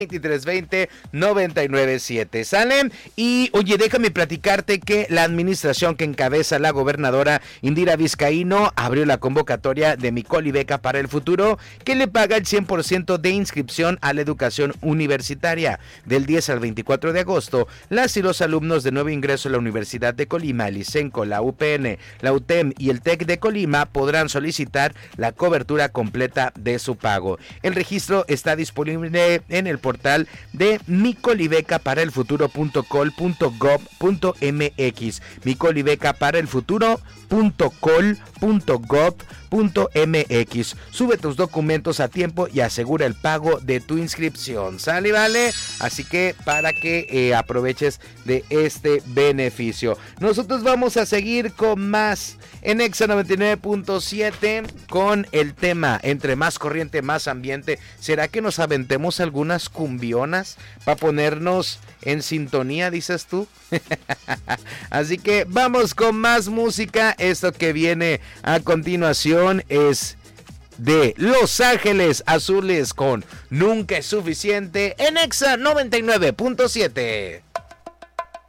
2320-997, ¿sale? Y oye, déjame platicarte que la administración que encabeza la gobernadora Indira Vizcaíno abrió la convocatoria de Micoli Beca para el Futuro, que le paga el 100% de inscripción a la educación universitaria. Del 10 al 24 de agosto, las y los alumnos de nuevo ingreso a la Universidad de Colima, el ISENCO, la UPN, la UTEM y el TEC de Colima podrán solicitar la cobertura completa de su pago. El registro está disponible en el portal de Micolibeca para el futuro.col.gov.mx, Micolibeca para el futuro.col.gov.mx. Sube tus documentos a tiempo y asegura el pago de tu inscripción, ¿sale? ¿Vale? Así que para que aproveches de este beneficio. Nosotros vamos a seguir con más en Exa 99.7 con el tema entre más corriente, más ambiente. ¿Será que nos aventemos algunas cumbionas para ponernos en sintonía, dices tú? Así que vamos con más música. Esto que viene a continuación es de Los Ángeles Azules con Nunca es Suficiente en Exa 99.7.